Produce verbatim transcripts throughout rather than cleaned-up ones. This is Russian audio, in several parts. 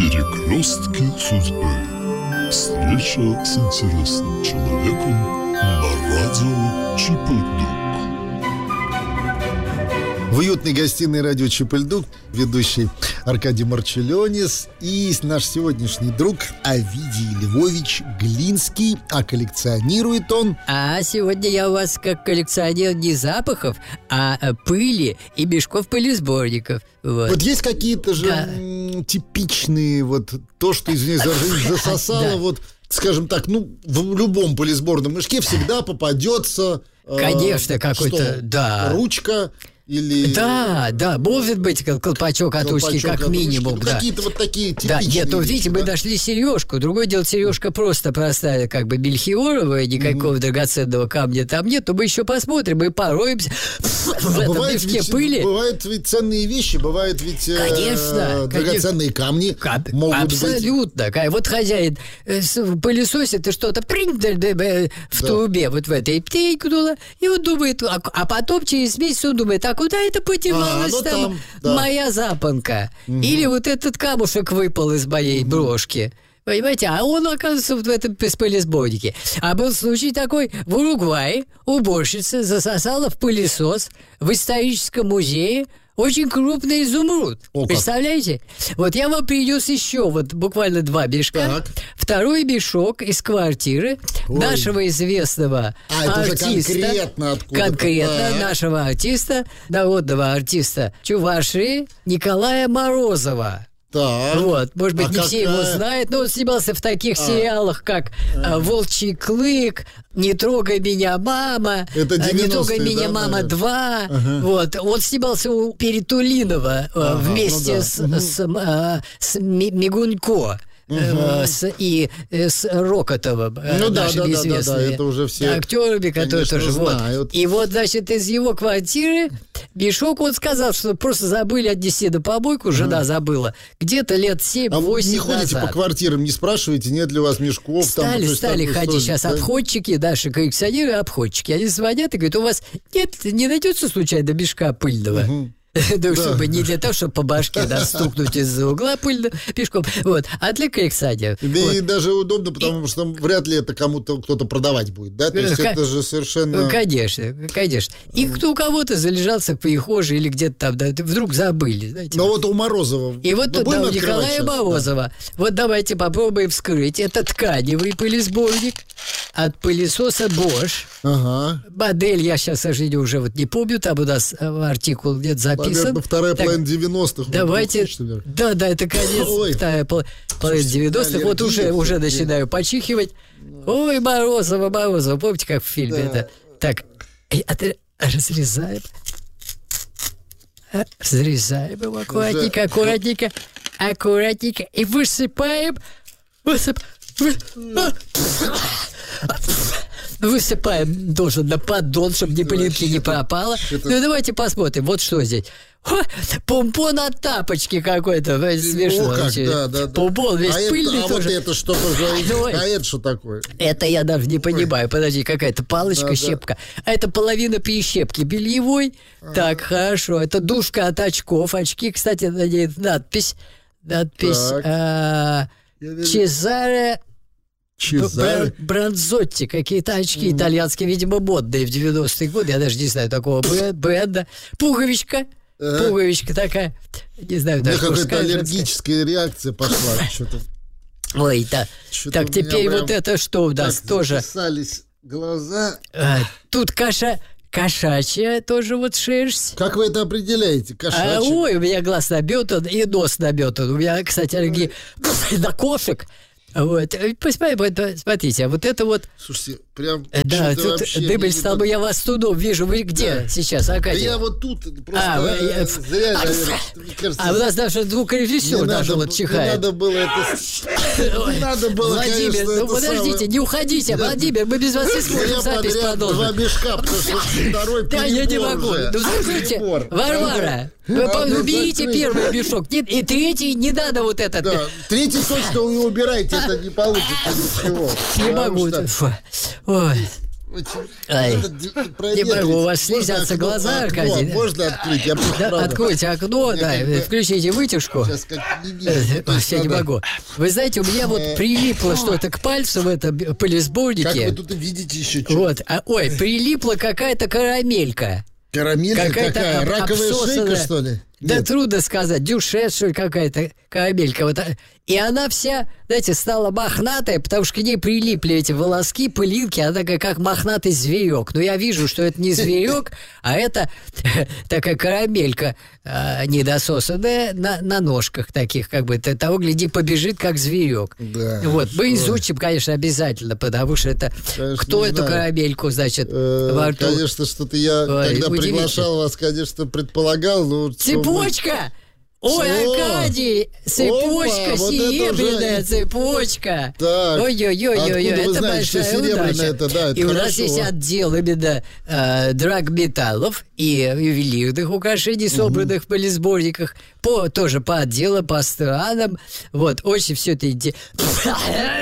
Перекрестки судьбы. Встреча с интересным человеком на радио Чип и Дук. В уютной гостиной радио Чип и Дук ведущий Аркадий Марчелионис и наш сегодняшний друг Овидий Львович Глинский. А коллекционирует он... А сегодня я у вас как коллекционер не запахов, а пыли и мешков-пылесборников. Вот. Вот есть какие-то же да. м- типичные, вот то, что, извиняюсь, за жизнь засосало, да. вот, скажем так, ну, в любом пылесборном мешке всегда попадется... Конечно, э, какой-то, что? да. Ручка... Или... Да, да, может быть колпачок от ручки, как от минимум, ручки, да. Какие-то вот такие типичные. Да, нет, ну, видите, да? мы нашли сережку. Другое дело, сережка просто простая, как бы мельхиоровая, никакого mm-hmm. драгоценного камня там нет, то мы еще посмотрим и пороемся в этом мешке пыли. Бывают ведь ценные вещи, бывают ведь конечно, э, драгоценные камни. Кап- могут абсолютно. Быть. Вот хозяин э, пылесосит и что-то в трубе, вот в этой птейкнуло, и он думает, а, а потом через месяц он думает, а куда это подевалась а, ну, там, там да. моя запонка? Угу. Или вот этот камушек выпал из моей угу. брошки. Понимаете? А он, оказывается, вот в этом пылесборнике. А был случай такой: в Уругвае уборщица засосала в пылесос в историческом музее очень крупный изумруд. О, представляете? Вот я вам принес еще вот буквально два мешка. Так. Второй мешок из квартиры Ой. нашего известного а, артиста. Это уже конкретно откуда-то. Конкретно так. нашего артиста, народного артиста Чувашии Николая Морозова. Так. Вот, может быть, а не какая... все его знают, но он снимался в таких а. сериалах, как а. «Волчий клык», «Не трогай меня, мама», «Не трогай меня, да, мама два». Ага. Вот. Он снимался у Перетулинова ага, вместе ну да. с, угу. с, с Мигунько. Угу. С, и с Рокотовым, ну, нашими да, да, известными да, да, это уже все, актерами, которые тоже вот. И вот, значит, из его квартиры мешок, он сказал, что просто забыли отнести на помойку, жена угу. забыла, где-то лет семь-восемь назад. А вы не ходите по квартирам, не спрашиваете, нет ли у вас мешков? Стали, там, стали ходить что, сейчас да? обходчики, наши коллекционеры, обходчики. Они звонят и говорят, у вас нет, не найдется случайно мешка пыльного? Угу. Ну, да. чтобы не для того, чтобы по башке да, стукнуть из-за угла пыльно пешком, вот, а для коллекционеров. Да вот. И даже удобно, потому и... что вряд ли это кому-то кто-то продавать будет, да? То есть К... это же совершенно... Конечно, конечно. И кто у кого-то залежался в прихожей или где-то там, да, вдруг забыли, знаете. Но вот у Морозова... И вот да, у Николая сейчас, Морозова. Да. Вот давайте попробуем вскрыть. Это тканевый пылесборник от пылесоса Bosch. Ага. Модель я сейчас, к сожалению, уже вот не помню, там у нас артикул где-то записан. Наверное, вторая половина девяностых. Давайте. Да, да, это конец. Ой. Вторая половина девяностых. Вот уже, уже начинаю почихивать. Ой, Морозова, Морозова. Помните, как в фильме? Да. Это? Так, разрезаем. Разрезаем его аккуратненько, аккуратненько, аккуратненько. И высыпаем. Высыпаем. Высыпаем должен на поддон, чтобы ни пылинки не пропало. Это... Ну, давайте посмотрим. Вот что здесь. О, помпон от тапочки какой-то. Смешно. О, как, да, да, да. Помпон весь а пыльный это, тоже. А вот это что за... А это что такое? Это я даже не понимаю. Подожди, какая-то палочка, да, щепка. Да. А это половина прищепки бельевой. А-а-а. Так, хорошо. Это дужка от очков. Очки, кстати, на ней надпись. Надпись а- Чезаре... Чезаре. Бранзотти, какие-то очки mm. итальянские, видимо, модные в девяностые годы. Я даже не знаю такого бренда. Пуговичка. А? Пуговичка такая. Не знаю, даже какая-то аллергическая реакция пошла. Что-то. Ой, да. Что-то так, теперь вот это что у нас тоже. Записались глаза. А, тут каша. Кошачья тоже вот шерсть. Как вы это определяете? Кошачья? А, ой, у меня глаз наметан и нос наметан. У меня, кстати, аллергия на кошек. Вот, смотрите, а вот это вот... Слушайте, прям... Да, тут дыбель стал бы, я вас туда вижу. Вы где да. сейчас, Аркадий? Да я вот тут, просто а, вы, я, зря, а, наверное, кажется... А у нас даже звукорежиссер даже вот чихает. Не надо было это... Не надо было, Владимир, конечно, ну подождите, самое... не уходите, Владимир, мы без вас не сможем запись продолжить. Два мешка, потому что второй Да, я не могу. Ну, слушайте, Варвара, вы уберите первый мешок, и третий не надо вот этот. Да, третий точно вы убирайте, это не получится ничего. Не могу. Ой. Ай, не могу, у вас слезятся глаза, Аркадий. Можно открыть? Я да, откройте окно, да, включите вытяжку. Сейчас как не вижу. Я не могу. Вы знаете, у меня вот прилипло что-то к пальцу в этом пылесборнике. Как вы тут видите еще что-то? Вот, а, ой, прилипла какая-то карамелька. Карамелька какая-то какая? Раковая шейка, что ли? Да Нет. трудно сказать. Дюшес, что ли, какая-то карамелька. Вот. И она вся, знаете, стала мохнатая, потому что к ней прилипли эти волоски, пылинки. Она такая, как мохнатый зверек. Но я вижу, что это не зверек, а это такая карамелька недососанная на, на ножках таких, как бы. Того, гляди, побежит, как зверек. Да, вот. Мы что? изучим, конечно, обязательно, потому что это... Конечно, кто эту знаю. карамельку, значит, Э, во рту... Конечно, что-то я, Ой, когда удивительно. приглашал вас, конечно, предполагал, но... Цепочка! Ой, Что? Аркадий, цепочка, Опа, вот это серебряная уже- цепочка. Так, Ой-ой-ой-ой, откуда вы это знаете, что большая серебряная удача. это, да, это и у нас хорошо. есть отдел именно э, драгметаллов и ювелирных украшений, собранных в пылесборниках, по, тоже по отделам, по странам. Вот, очень все это интересно.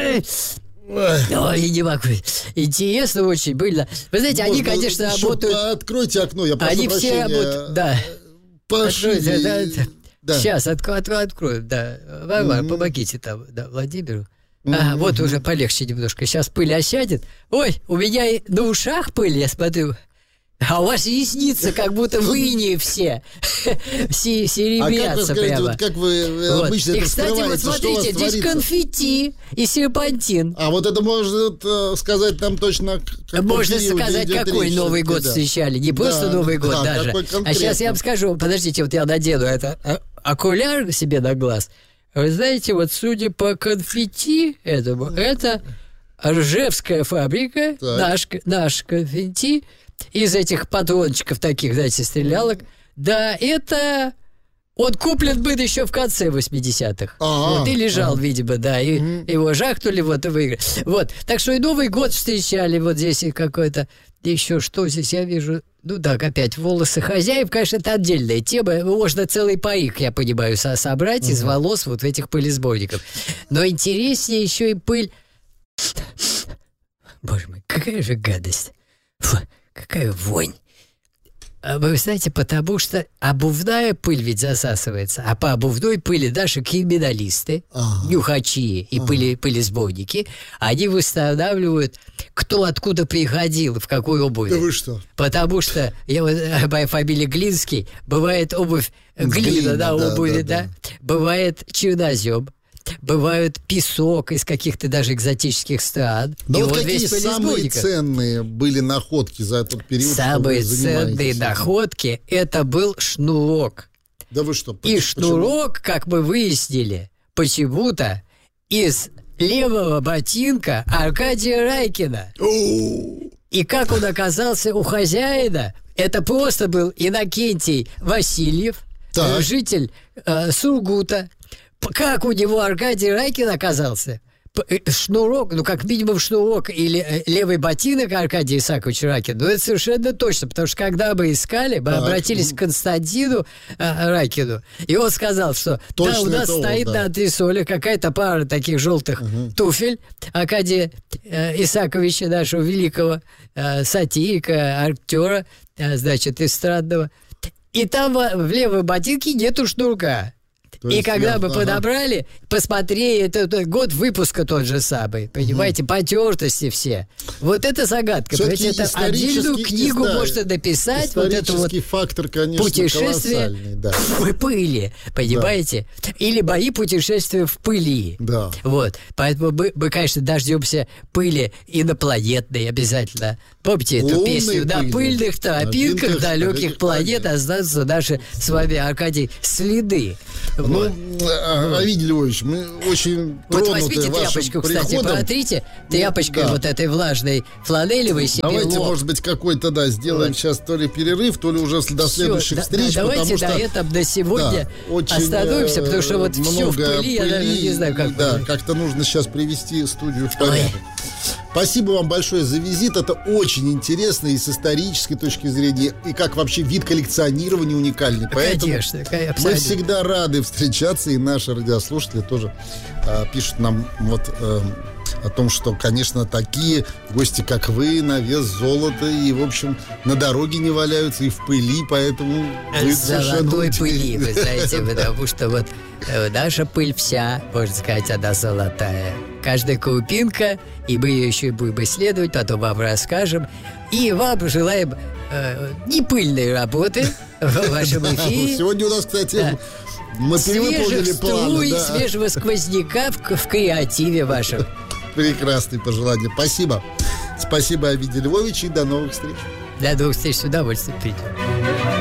Ой, не могу. Интересно очень было. Вы знаете, они, Можно конечно, еще работают... Откройте окно, я прошу Они все прощения. работают, да. Пошли. Откройте, да, да. Да. Сейчас отко- отко- откроем, да. Варвара, Мгм. помогите там, да, Владимиру. Ага, вот уже полегче немножко. Сейчас пыль осядет. Ой, у меня и на ушах пыль, я смотрю. А у вас ресницы, как будто в инии все. Все А как вы серебрятся скажите, прямо. вот как вы Вот. обычно И, это кстати, вот скрываете, что у вас смотрите, здесь творится? конфетти и серпантин. А вот это может э, сказать нам точно, какой Можно период сказать, идет какой речь, Новый да. год встречали. Не просто Да, Новый год да, даже. какой А сейчас я вам конкретно. скажу, подождите, вот я надену это а, окуляр себе на глаз. Вы знаете, вот судя по конфетти этому, это Ржевская фабрика, Так. наш, наш конфетти, из этих патрончиков таких, знаете, стрелялок. Да, это... Он куплен был еще в конце восьмидесятых. А, Вот, и лежал, ага. видимо, да, и его жахнули, вот, и выиграли. Вот, так что и Новый год встречали, вот здесь и какой-то, еще что здесь я вижу, ну так, опять волосы хозяев, конечно, это отдельная тема, можно целый парик, я понимаю, со- собрать из волос вот этих пылесборников. Но интереснее еще и пыль... Боже мой, какая же гадость. Фу, какая вонь. А вы знаете, потому что обувная пыль ведь засасывается, а по обувной пыли даже криминалисты, Ага. нюхачи и пыли, пылесборники, они восстанавливают, кто откуда приходил, в какую обувь. Да вы что? Потому что я, вот, моя фамилия Глинский, бывает обувь глина, Глина, да, да, обуви, да, да, да. бывает чернозем, бывает песок из каких-то даже экзотических стран. Ну И вот вот какие весь самые пылесборник. ценные были находки за этот период? что Самые вы занимаетесь ценные этим? находки – это был шнурок. Да вы что? И почему? шнурок, как мы выяснили, почему-то из левого ботинка Аркадия Райкина. О, И как он оказался у хозяина, это просто был Иннокентий Васильев, Так. э, житель э, Сургута. П- Как у него Аркадий Райкин оказался? П- э, Шнурок, ну как минимум шнурок или э, левый ботинок Аркадия Исааковича Райкина, ну это совершенно точно, потому что когда мы искали, мы Так. обратились к Константину э, Райкину, и он сказал, что Точно да, у нас это он, стоит да. на антресоле какая-то пара таких желтых туфель Аркадия э, Исааковича, нашего великого э, сатирика, актера, э, значит, эстрадного. И там во- в левой ботинке нету шнурка. То И есть когда я- мы ага. подобрали, посмотрели, это, это год выпуска тот же самый, понимаете, потертости все. Вот это загадка. Всё-таки Понимаете, это отдельную исторический, книгу да, можно написать, вот это вот исторический фактор, конечно, путешествие колоссальный, да. в пыли, понимаете? Или бои путешествия в пыли. Да. Вот. Поэтому мы, мы, конечно, дождемся пыли инопланетной обязательно. Помните эту Лунной песню? На пыли. пыльных тропинках Тропинках далеких далеких планет планет. останутся наши с вами, Аркадий, следы. Ну, Вот. а, Овидий Львович, мы очень Вот тронуты возьмите вашим тряпочку, кстати, приходом. протрите тряпочкой да. вот этой влажной фланелевой себе Давайте, лоб. может быть, какой-то, да, сделаем Вот. сейчас то ли перерыв, то ли уже до Всё, следующих да- встреч, да, давайте потому что... на этом на сегодня да, очень, остановимся, э, потому что вот все в много пыли, я даже не знаю, как. Да, как-то нужно сейчас привести студию в Ой. порядок. Спасибо вам большое за визит. Это очень интересно и с исторической точки зрения, и как вообще вид коллекционирования уникальный. Поэтому Конечно, ка- мы абсолютно. всегда рады встречаться, и наши радиослушатели тоже а, пишут нам вот... э, о том, что, конечно, такие гости, как вы, на вес золота и, в общем, на дороге не валяются и в пыли, поэтому вы золотой пыли, вы знаете, потому что вот наша пыль вся, можно сказать, она золотая. Каждая каупинка, и мы ее еще и будем исследовать, потом вам расскажем. И вам желаем э, не пыльной работы в вашем эфире. Сегодня у нас, кстати, да. мы перевыполнили планы. Свежих струй, свежего сквозняка в, в креативе вашем. Прекрасные пожелания. Спасибо. Спасибо, Овидий Львович, и до новых встреч. До новых встреч, с удовольствием придем.